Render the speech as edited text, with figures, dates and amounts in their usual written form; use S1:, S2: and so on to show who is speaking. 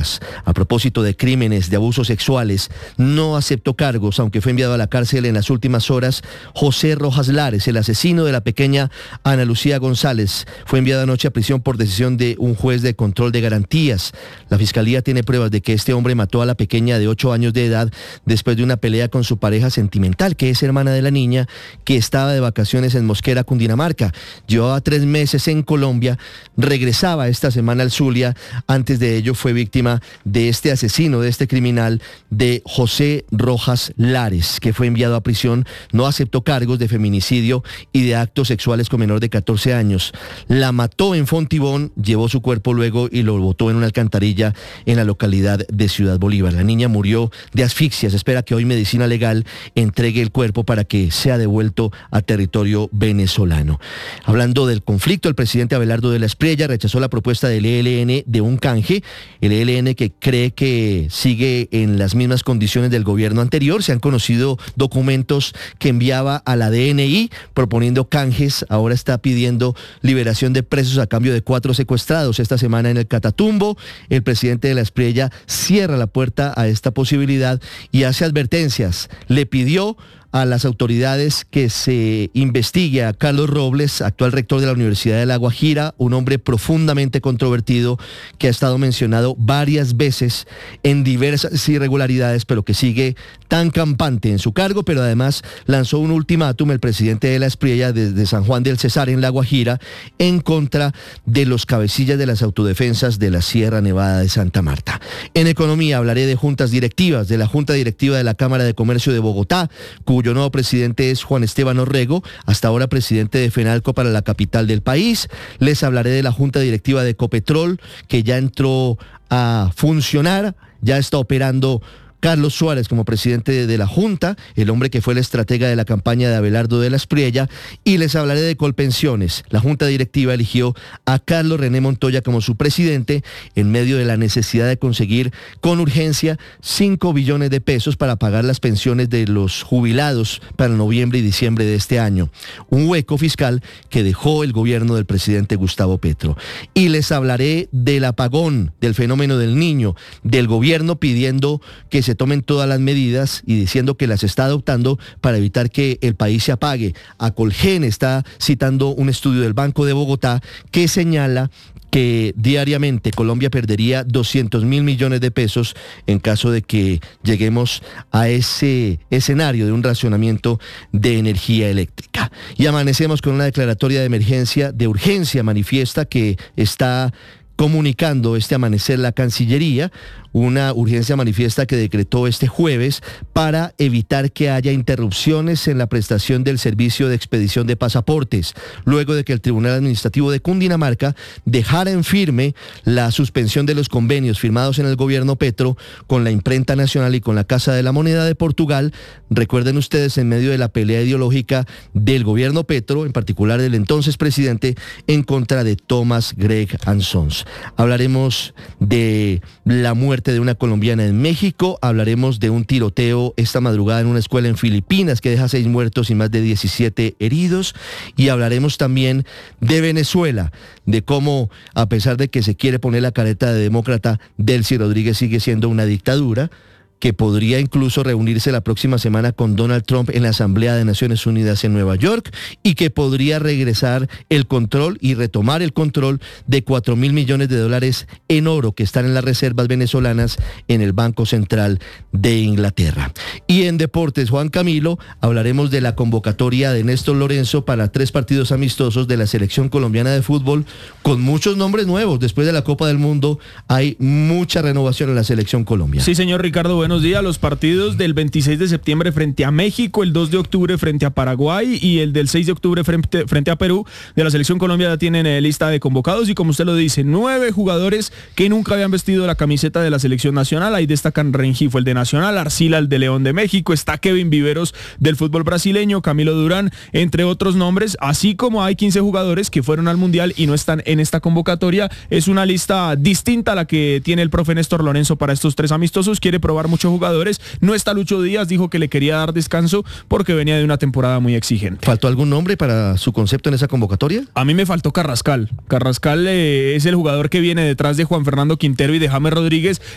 S1: Rojas. A propósito de crímenes de abusos sexuales, no aceptó cargos, aunque fue enviado a la cárcel en las últimas horas. José Rojas Lares, el asesino de la pequeña Ana Lucía González, fue enviado anoche a prisión por decisión de un juez de control de garantías. La fiscalía tiene pruebas de que este hombre mató a la pequeña de 8 años de edad después de una pelea con su pareja sentimental, que es hermana de la niña, que estaba de vacaciones en Mosquera, Cundinamarca. Llevaba 3 meses en Colombia, regresaba esta semana al Zulia. Antes de ello fue víctima de este asesino, de este criminal, de José Rojas Lares, que fue enviado a prisión. No aceptó cargos de feminicidio y de actos sexuales con menor de 14 años. La mató en Fontibón, llevó su cuerpo luego y lo botó en una alcantarilla en la localidad de Ciudad Bolívar. La niña murió de asfixia. Se espera que hoy Medicina Legal entregue el cuerpo para que sea devuelto a territorio venezolano. Hablando del conflicto, el presidente Abelardo de la Espriella rechazó la propuesta del ELN de un canje. El ELN, que cree que sigue en las mismas condiciones del gobierno anterior. Se han conocido documentos que enviaba a la DNI proponiendo canjes. Ahora está pidiendo liberación de presos a cambio de 4 secuestrados esta semana en el Catatumbo. El presidente de la Espriella cierra la puerta a esta posibilidad y hace advertencias. Le pidió a las autoridades que se investigue a Carlos Robles, actual rector de la Universidad de La Guajira, un hombre profundamente controvertido que ha estado mencionado varias veces en diversas irregularidades, pero que sigue tan campante en su cargo. Pero además lanzó un ultimátum el presidente de la Espriella desde San Juan del Cesar en La Guajira en contra de los cabecillas de las autodefensas de la Sierra Nevada de Santa Marta. En economía hablaré de juntas directivas, de la Junta Directiva de la Cámara de Comercio de Bogotá, cuyo nuevo presidente es Juan Esteban Orrego, hasta ahora presidente de FENALCO para la capital del país. Les hablaré de la Junta Directiva de Ecopetrol, que ya entró a funcionar, ya está operando Carlos Suárez como presidente de la Junta, el hombre que fue el estratega de la campaña de Abelardo de la Espriella. Y les hablaré de Colpensiones. La Junta Directiva eligió a Carlos René Montoya como su presidente en medio de la necesidad de conseguir con urgencia 5 billones de pesos para pagar las pensiones de los jubilados para noviembre y diciembre de este año. Un hueco fiscal que dejó el gobierno del presidente Gustavo Petro. Y les hablaré del apagón, del fenómeno del Niño, del gobierno pidiendo que se tomen todas las medidas y diciendo que las está adoptando para evitar que el país se apague. Acolgen está citando un estudio del Banco de Bogotá que señala que diariamente Colombia perdería 200.000 millones de pesos en caso de que lleguemos a ese escenario de un racionamiento de energía eléctrica. Y amanecemos con una declaratoria de emergencia, de urgencia manifiesta, que está comunicando este amanecer la Cancillería, una urgencia manifiesta que decretó este jueves para evitar que haya interrupciones en la prestación del servicio de expedición de pasaportes, luego de que el Tribunal Administrativo de Cundinamarca dejara en firme la suspensión de los convenios firmados en el gobierno Petro con la Imprenta Nacional y con la Casa de la Moneda de Portugal. Recuerden ustedes, en medio de la pelea ideológica del gobierno Petro, en particular del entonces presidente, en contra de Thomas Greg and Sons. Hablaremos de la muerte de una colombiana en México, hablaremos de un tiroteo esta madrugada en una escuela en Filipinas que deja 6 muertos y más de 17 heridos, y hablaremos también de Venezuela, de cómo, a pesar de que se quiere poner la careta de demócrata, Delcy Rodríguez sigue siendo una dictadura, que podría incluso reunirse la próxima semana con Donald Trump en la Asamblea de Naciones Unidas en Nueva York, y que podría regresar el control y retomar el control de 4.000 millones de dólares en oro que están en las reservas venezolanas en el Banco Central de Inglaterra. Y en deportes, Juan Camilo, hablaremos de la convocatoria de Néstor Lorenzo para 3 partidos amistosos de la selección colombiana de fútbol, con muchos nombres nuevos. Después de la Copa del Mundo hay mucha renovación en la selección Colombia.
S2: Sí, señor Ricardo, buenos días. Los partidos del 26 de septiembre frente a México, el 2 de octubre frente a Paraguay y el del 6 de octubre frente a Perú de la selección Colombia ya tienen lista de convocados, y como usted lo dice, 9 jugadores que nunca habían vestido la camiseta de la selección nacional. Ahí destacan Rengifo, el de Nacional, Arcila, el de León de México, está Kevin Viveros del fútbol brasileño, Camilo Durán, entre otros nombres, así como hay 15 jugadores que fueron al Mundial y no están en esta convocatoria. Es una lista distinta a la que tiene el profe Néstor Lorenzo para estos 3 amistosos. Quiere probar muchos jugadores. No está Lucho Díaz, dijo que le quería dar descanso porque venía de una temporada muy exigente.
S1: ¿Faltó algún nombre para su concepto en esa convocatoria?
S2: A mí me faltó Carrascal. Carrascal es el jugador que viene detrás de Juan Fernando Quintero y de James Rodríguez,